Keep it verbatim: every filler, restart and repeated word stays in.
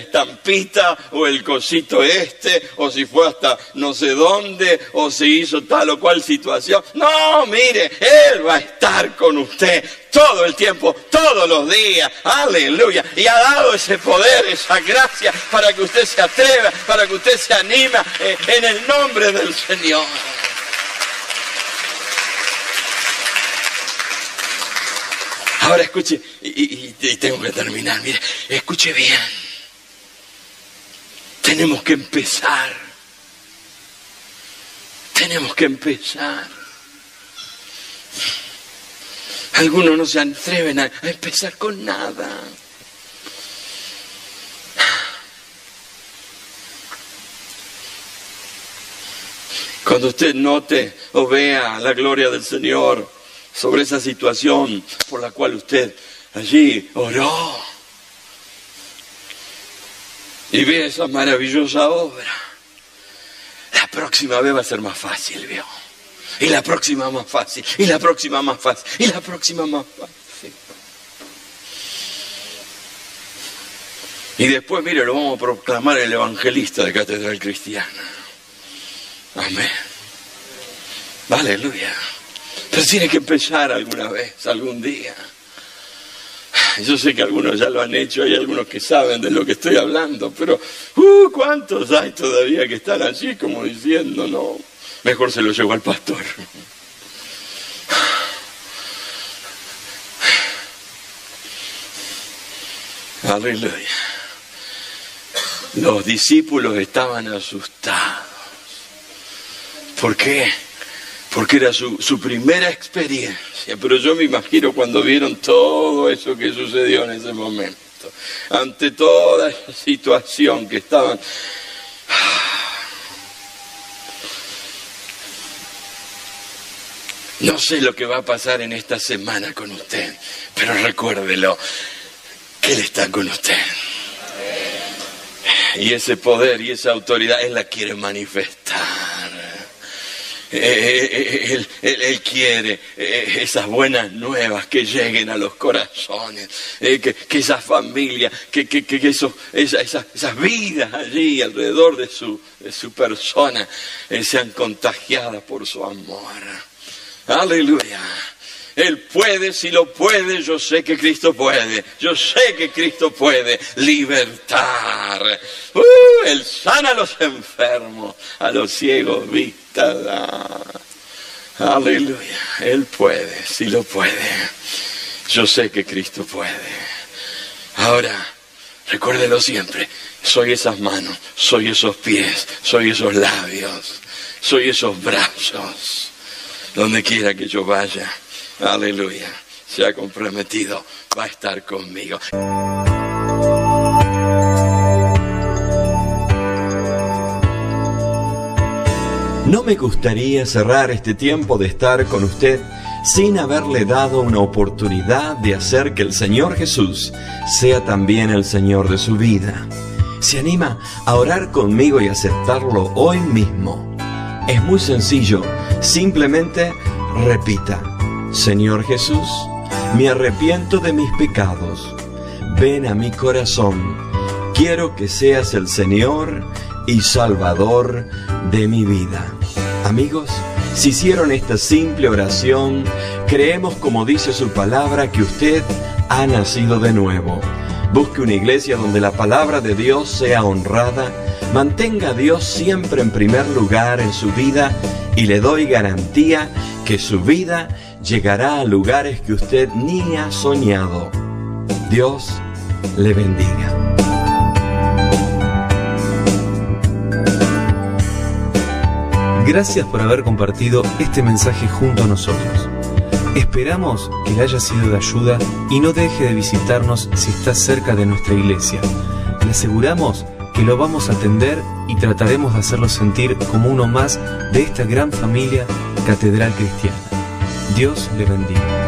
estampita o el cosito este, o si fue hasta no sé dónde, o si hizo tal o cual situación. No, mire, Él va a estar con usted todo el tiempo, todos los días. Aleluya. Y ha dado ese poder, esa gracia, para que usted se atreva, para que usted se anime eh, en el nombre del Señor. Ahora escuche, y, y, y tengo que terminar, mire, escuche bien. Tenemos que empezar. Tenemos que empezar. Algunos no se atreven a, a empezar con nada. Cuando usted note o vea la gloria del Señor sobre esa situación por la cual usted allí oró y ve esa maravillosa obra, la próxima vez va a ser más fácil, ¿vio? Y la próxima más fácil, y la próxima más fácil, y la próxima más fácil. Y después, mire, lo vamos a proclamar el evangelista de Catedral Cristiana. Amén. Aleluya. Pero tiene que empezar alguna vez, algún día. Yo sé que algunos ya lo han hecho, hay algunos que saben de lo que estoy hablando, pero uh, ¿cuántos hay todavía que están allí como diciendo, no, mejor se lo llevo al pastor? Aleluya. Los discípulos estaban asustados. ¿Por qué? Porque era su, su primera experiencia, pero yo me imagino cuando vieron todo eso que sucedió en ese momento, ante toda esa situación que estaban... No sé lo que va a pasar en esta semana con usted, pero recuérdelo, que Él está con usted. Y ese poder y esa autoridad Él la quiere manifestar. Eh, él, él, él quiere eh, esas buenas nuevas que lleguen a los corazones, eh, que, que esa familia, que, que, que eso, esa, esa, esas vidas allí alrededor de su, de su persona eh, sean contagiadas por su amor. Aleluya. Él puede, si lo puede, yo sé que Cristo puede. Yo sé que Cristo puede libertar. Uh, Él sana a los enfermos, a los ciegos vista da. Aleluya. Él puede, si lo puede. Yo sé que Cristo puede. Ahora, recuérdelo siempre. Soy esas manos, soy esos pies, soy esos labios, soy esos brazos. Donde quiera que yo vaya. Aleluya, se ha comprometido, va a estar conmigo. No me gustaría cerrar este tiempo de estar con usted sin haberle dado una oportunidad de hacer que el Señor Jesús sea también el Señor de su vida. ¿Se anima a orar conmigo y aceptarlo hoy mismo? Es muy sencillo, simplemente repita: Señor Jesús, me arrepiento de mis pecados. Ven a mi corazón. Quiero que seas el Señor y Salvador de mi vida. Amigos, si hicieron esta simple oración, creemos, como dice su palabra, que usted ha nacido de nuevo. Busque una iglesia donde la palabra de Dios sea honrada. Mantenga a Dios siempre en primer lugar en su vida y le doy garantía que su vida llegará a lugares que usted ni ha soñado. Dios le bendiga. Gracias por haber compartido este mensaje junto a nosotros. Esperamos que le haya sido de ayuda y no deje de visitarnos si está cerca de nuestra iglesia. Le aseguramos que lo vamos a atender y trataremos de hacerlo sentir como uno más de esta gran familia Catedral Cristiana. Dios le bendiga.